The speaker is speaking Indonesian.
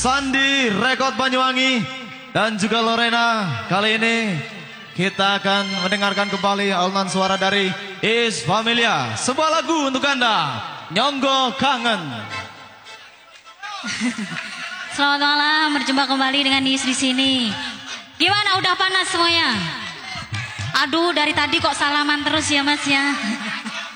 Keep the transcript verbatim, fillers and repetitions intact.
Sandi Rekod Banyuwangi dan juga Lorena. Kali ini kita akan mendengarkan kembali alunan suara dari Is Familia. Sebuah lagu untuk Anda, Nyonggo Kangen. Selamat malam, berjumpa kembali dengan Is di sini. Gimana, udah panas semuanya? Aduh, dari tadi kok salaman terus ya Mas ya.